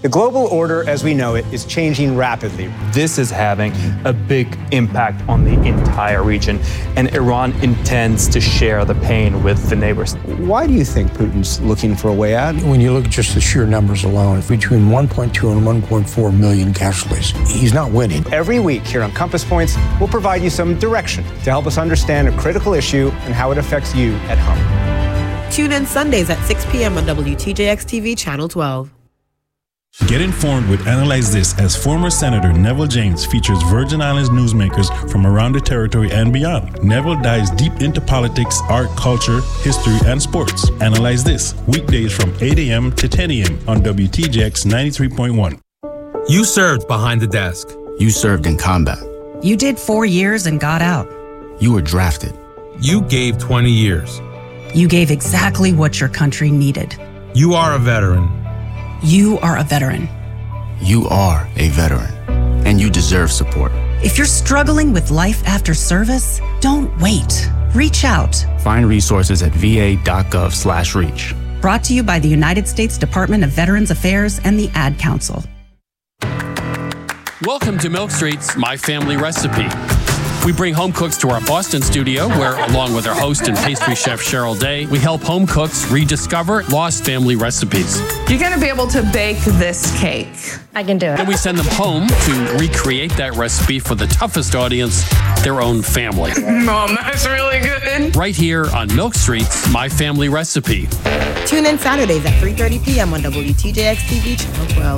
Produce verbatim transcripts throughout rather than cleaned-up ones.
The global order as we know it is changing rapidly. This is having a big impact on the entire region, and Iran intends to share the pain with the neighbors. Why do you think Putin's looking for a way out? When you look at just the sheer numbers alone, between one point two and one point four million casualties, he's not winning. Every week here on Compass Points, we'll provide you some direction to help us understand a critical issue and how it affects you at home. Tune in Sundays at six p.m. on W T J X T V Channel twelve. Get informed with Analyze This as former Senator Neville James features Virgin Islands newsmakers from around the territory and beyond. Neville dives deep into politics, art, culture, history, and sports. Analyze This, weekdays from eight a.m. to ten a.m. on W T J X ninety-three point one. You served behind the desk. You served in combat. You did four years and got out. You were drafted. You gave twenty years. You gave exactly what your country needed. You are a veteran. You are a veteran. You are a veteran, and you deserve support. If you're struggling with life after service, don't wait. Reach out. Find resources at va.gov slash reach. Brought to you by the United States Department of Veterans Affairs and the Ad Council. Welcome to Milk Street's My Family Recipe. We bring home cooks to our Boston studio where, along with our host and pastry chef Cheryl Day, we help home cooks rediscover lost family recipes. You're going to be able to bake this cake. I can do it. Then we send them home to recreate that recipe for the toughest audience, their own family. Mom, that's really good. Right here on Milk Street's My Family Recipe. Tune in Saturdays at three thirty p.m. on W T J X T V Channel twelve.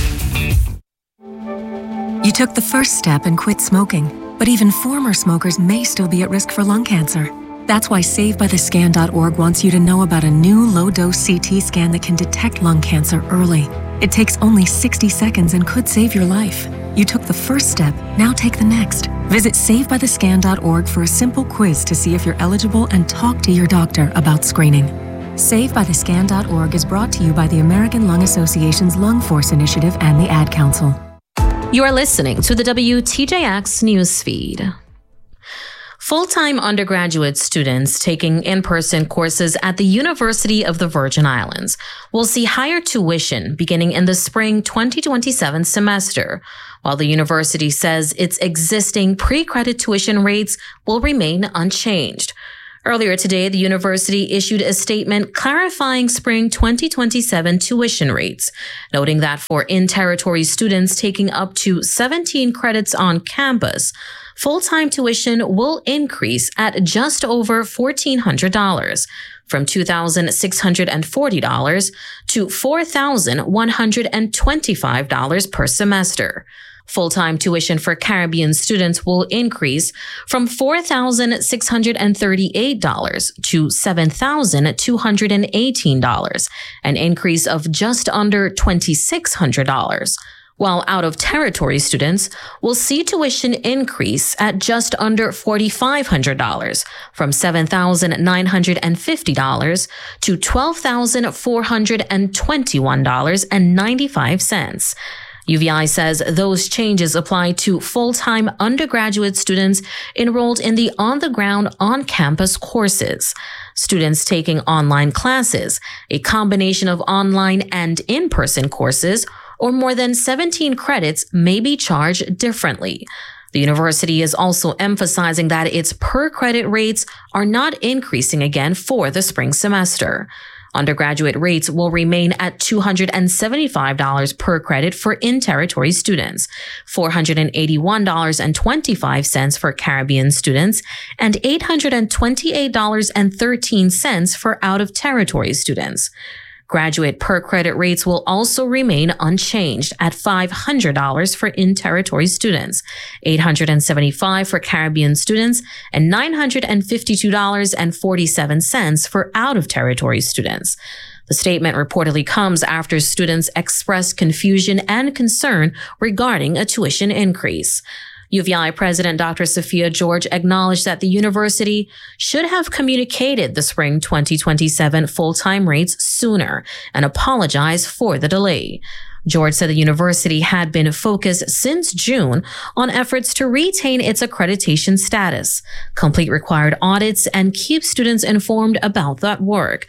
You took the first step and quit smoking. But even former smokers may still be at risk for lung cancer. That's why Save By The Scan dot org wants you to know about a new low-dose C T scan that can detect lung cancer early. It takes only sixty seconds and could save your life. You took the first step, now take the next. Visit Save By The Scan dot org for a simple quiz to see if you're eligible and talk to your doctor about screening. Save By The Scan dot org is brought to you by the American Lung Association's Lung Force Initiative and the Ad Council. You are listening to the W T J X newsfeed. Full-time undergraduate students taking in-person courses at the University of the Virgin Islands will see higher tuition beginning in the spring twenty twenty-seven semester, while the university says its existing pre-credit tuition rates will remain unchanged. Earlier today, the university issued a statement clarifying spring twenty twenty-seven tuition rates, noting that for in-territory students taking up to seventeen credits on campus, full-time tuition will increase at just over fourteen hundred dollars, from two thousand six hundred forty dollars to four thousand one hundred twenty-five dollars per semester. Full-time tuition for Caribbean students will increase from four thousand six hundred thirty-eight dollars to seven thousand two hundred eighteen dollars, an increase of just under two thousand six hundred dollars. While out-of-territory students will see tuition increase at just under four thousand five hundred dollars, from seven thousand nine hundred fifty dollars to twelve thousand four hundred twenty-one dollars and ninety-five cents. U V I says those changes apply to full-time undergraduate students enrolled in the on-the-ground, on-campus courses. Students taking online classes, a combination of online and in-person courses, or more than seventeen credits may be charged differently. The university is also emphasizing that its per-credit rates are not increasing again for the spring semester. Undergraduate rates will remain at two hundred seventy-five dollars per credit for in-territory students, four hundred eighty-one dollars and twenty-five cents for Caribbean students, and eight hundred twenty-eight dollars and thirteen cents for out-of-territory students. Graduate per-credit rates will also remain unchanged at five hundred dollars for in-territory students, eight hundred seventy-five dollars for Caribbean students, and nine hundred fifty-two dollars and forty-seven cents for out-of-territory students. The statement reportedly comes after students expressed confusion and concern regarding a tuition increase. U V I President Doctor Sophia George acknowledged that the university should have communicated the spring twenty twenty-seven full-time rates sooner and apologized for the delay. George said the university had been focused since June on efforts to retain its accreditation status, complete required audits, and keep students informed about that work.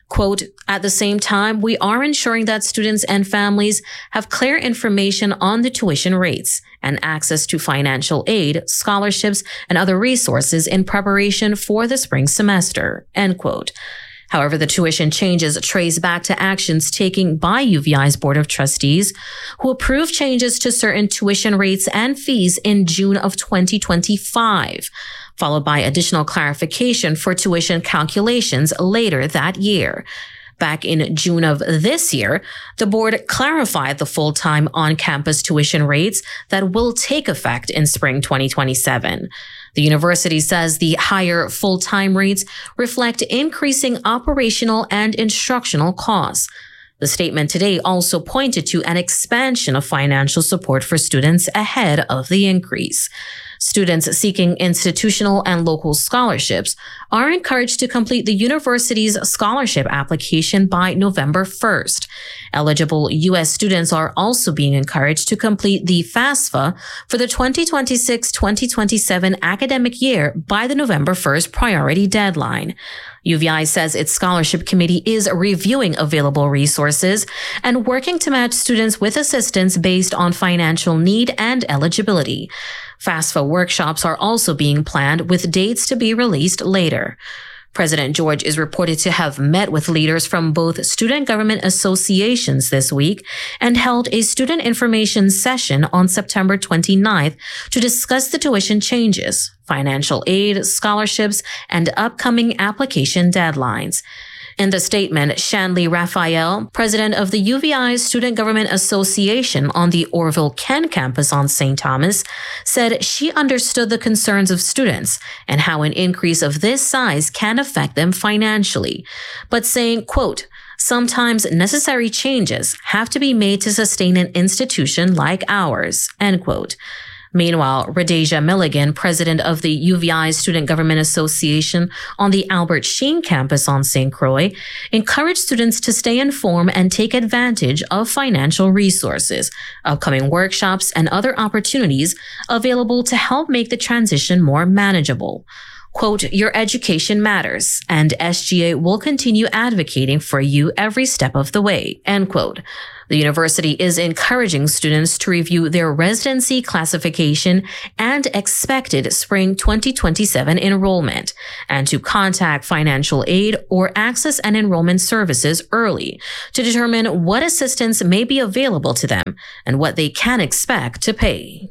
Quote, at the same time, we are ensuring that students and families have clear information on the tuition rates and access to financial aid, scholarships, and other resources in preparation for the spring semester, end quote. However, the tuition changes trace back to actions taken by U V I's Board of Trustees, who approved changes to certain tuition rates and fees in June of twenty twenty-five, followed by additional clarification for tuition calculations later that year. Back in June of this year, the board clarified the full-time on-campus tuition rates that will take effect in spring twenty twenty-seven. The university says the higher full-time rates reflect increasing operational and instructional costs. The statement today also pointed to an expansion of financial support for students ahead of the increase. Students seeking institutional and local scholarships are encouraged to complete the university's scholarship application by November first. Eligible U S students are also being encouraged to complete the FAFSA for the twenty twenty-six twenty twenty-seven academic year by the November first priority deadline. U V I says its scholarship committee is reviewing available resources and working to match students with assistance based on financial need and eligibility. FAFSA workshops are also being planned with dates to be released later. President George is reported to have met with leaders from both student government associations this week and held a student information session on September twenty-ninth to discuss the tuition changes, financial aid, scholarships, and upcoming application deadlines. In the statement, Shanley Raphael, president of the U V I Student Government Association on the Orville-Kent campus on Saint Thomas, said she understood the concerns of students and how an increase of this size can affect them financially, but saying, quote, sometimes necessary changes have to be made to sustain an institution like ours, end quote. Meanwhile, Rhodesia Milligan, president of the U V I Student Government Association on the Albert Sheen campus on Saint Croix, encouraged students to stay informed and take advantage of financial resources, upcoming workshops, and other opportunities available to help make the transition more manageable. Quote, your education matters, and S G A will continue advocating for you every step of the way, end quote. The university is encouraging students to review their residency classification and expected spring twenty twenty-seven enrollment, and to contact financial aid or access and enrollment services early to determine what assistance may be available to them and what they can expect to pay.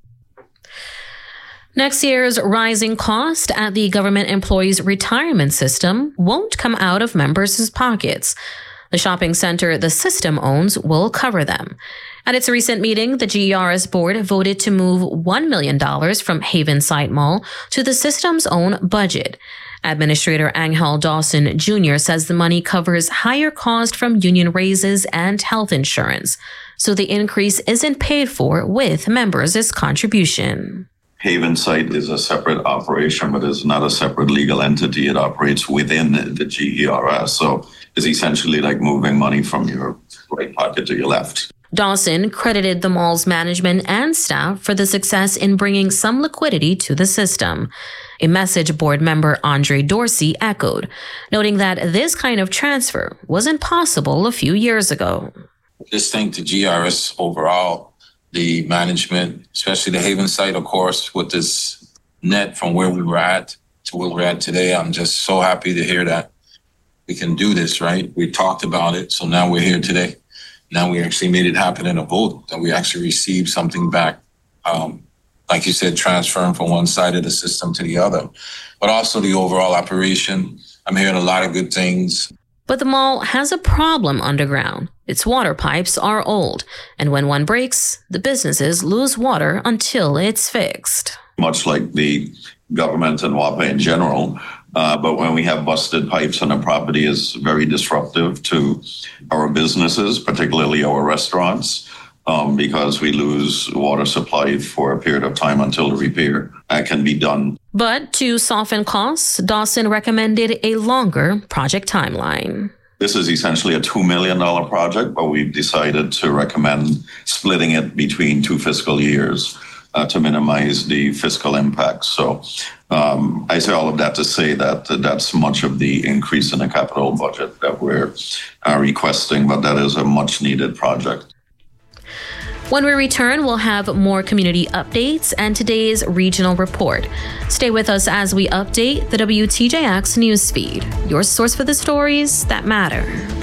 Next year's rising cost at the government employees' retirement system won't come out of members' pockets. The shopping center the system owns will cover them. At its recent meeting, the G E R S board voted to move one million dollars from Havenside Mall to the system's own budget. Administrator Angel Dawson Junior says the money covers higher cost from union raises and health insurance, so the increase isn't paid for with members' contribution. Havenside is a separate operation, but it's not a separate legal entity. It operates within the G E R S. So it's essentially like moving money from your right pocket to your left. Dawson credited the mall's management and staff for the success in bringing some liquidity to the system. A message board member Andre Dorsey echoed, noting that this kind of transfer wasn't possible a few years ago. Just thank the G E R S overall. The management, especially the Havenside, of course, with this net from where we were at to where we're at today. I'm just so happy to hear that we can do this, right? We talked about it, so now we're here today. Now we actually made it happen in a vote, that we actually received something back. Um, like you said, transferring from one side of the system to the other, but also the overall operation. I'm hearing a lot of good things. But the mall has a problem underground. Its water pipes are old, and when one breaks, the businesses lose water until it's fixed. Much like the government and WAPA in general, uh, but when we have busted pipes on a property, is very disruptive to our businesses, particularly our restaurants, um, because we lose water supply for a period of time until the repair uh, can be done. But to soften costs, Dawson recommended a longer project timeline. This is essentially a two million dollars project, but we've decided to recommend splitting it between two fiscal years uh, to minimize the fiscal impact. So um, I say all of that to say that that's much of the increase in the capital budget that we're uh, requesting, but that is a much needed project. When we return, we'll have more community updates and today's regional report. Stay with us as we update the W T J X newsfeed, your source for the stories that matter.